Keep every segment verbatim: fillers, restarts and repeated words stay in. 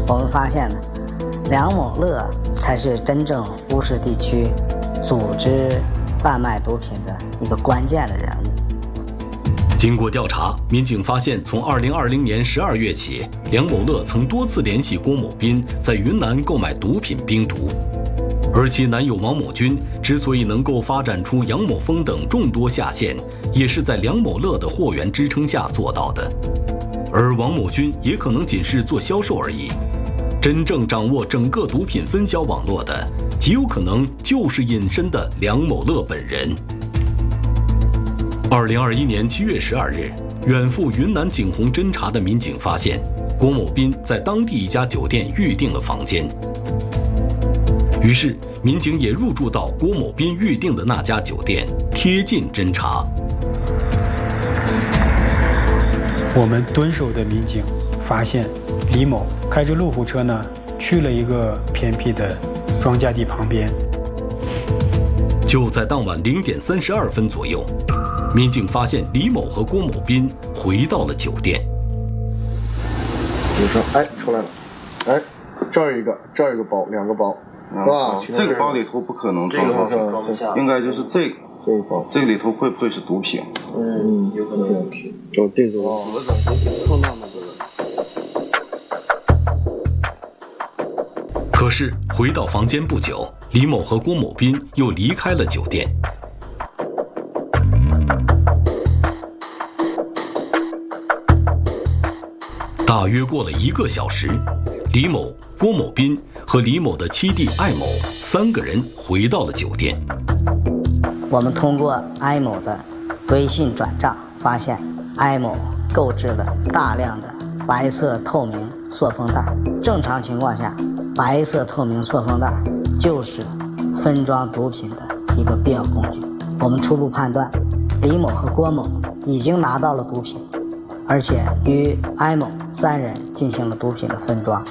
我们发现呢，梁某乐才是真正乌市地区组织贩卖毒品的一个关键的人物。 经过调查，民警发现，从二零二零年十二月起，梁某乐曾多次联系郭某斌在云南购买毒品冰毒，而其男友王某军之所以能够发展出杨某峰等众多下线，也是在梁某乐的货源支撑下做到的。而王某军也可能仅是做销售而已，真正掌握整个毒品分销网络的，极有可能就是隐身的梁某乐本人。二零二一年七月十二日，远赴云南景洪侦查的民警发现，郭某斌在当地一家酒店预订了房间。于是，民警也入住到郭某斌预订的那家酒店，贴近侦查。 我们蹲守的民警发现，李某开着路虎车呢，去了一个偏僻的庄稼地旁边。 就在当晚零点三十二分左右，民警发现李某和郭某斌回到了酒店。 女生，哎，出来了，哎，这儿一个，这儿一个包，两个包，是吧？ 这个包里头不可能装毒品，应该就是这个。 这个包， 这个里头会不会是毒品？ 嗯，有可能是。就这种盒子，碰到那个。 可是回到房间不久，李某和郭某斌又离开了酒店。大约过了一个小时，李某、郭某斌和李某的妻弟艾某三个人回到了酒店。 我们通过艾某的微信转账，发现艾某购置了大量的白色透明塑封袋。正常情况下，白色透明塑封袋就是分装毒品的一个必要工具。我们初步判断，李某和郭某已经拿到了毒品，而且与艾某三人进行了毒品的分装。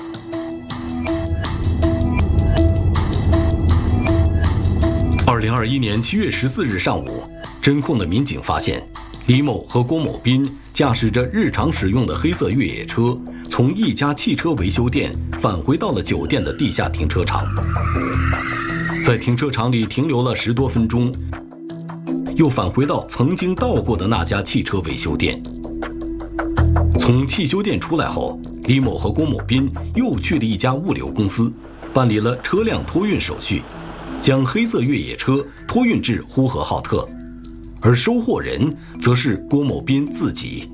二零二一年七月十四日上午，侦控的民警发现，李某和郭某斌驾驶着日常使用的黑色越野车，从一家汽车维修店返回到了酒店的地下停车场。在停车场里停留了十多分钟，又返回到曾经到过的那家汽车维修店。从汽修店出来后，李某和郭某斌又去了一家物流公司，办理了车辆托运手续，将黑色越野车托运至呼和浩特，而收货人则是郭某斌自己。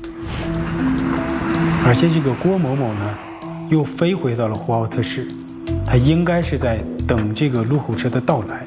而且这个郭某某呢，又飞回到了呼和浩特市，他应该是在等这个路虎车的到来。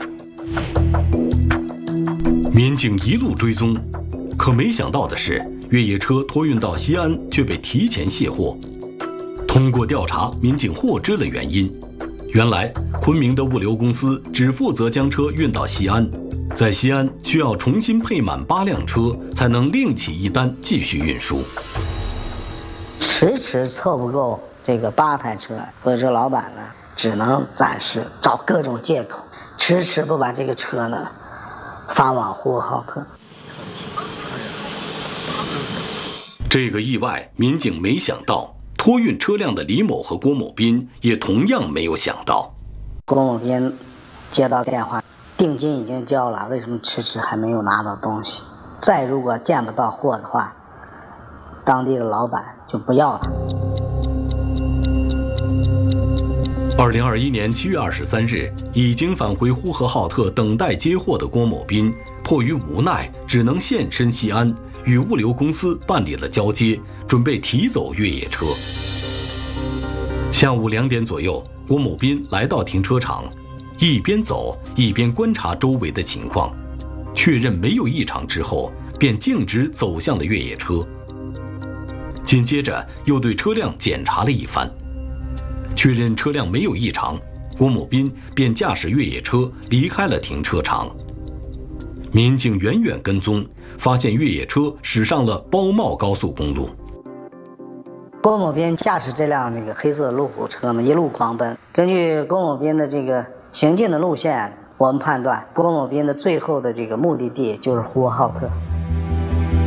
民警一路追踪，可没想到的是，越野车托运到西安却被提前卸货。通过调查，民警获知了原因。原来，昆明的物流公司只负责将车运到西安，在西安需要重新配满八辆车，才能另起一单继续运输。 迟迟凑不够这个八台车，所以说老板呢，只能暂时找各种借口，迟迟不把这个车呢发往呼和浩特。 这个意外，民警没想到。托运车辆的李某和郭某斌也同样没有想到。 郭某斌接到电话，定金已经交了，为什么迟迟还没有拿到东西？再如果见不到货的话，当地的老板就不要了。 二零二一年七月二十三日，已经返回呼和浩特等待接货的郭某斌，迫于无奈，只能现身西安，与物流公司办理了交接，准备提走越野车。下午两点左右，郭某斌来到停车场，一边走一边观察周围的情况，确认没有异常之后，便径直走向了越野车。紧接着又对车辆检查了一番，确认车辆没有异常，郭某斌便驾驶越野车离开了停车场。民警远远跟踪，发现越野车驶上了包茂高速公路。 郭某斌驾驶这辆这个黑色路虎车呢，一路狂奔。根据郭某斌的这个行进的路线，我们判断郭某斌的最后的这个目的地就是呼和浩特。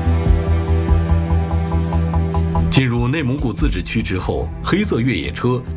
进入内蒙古自治区之后，黑色越野车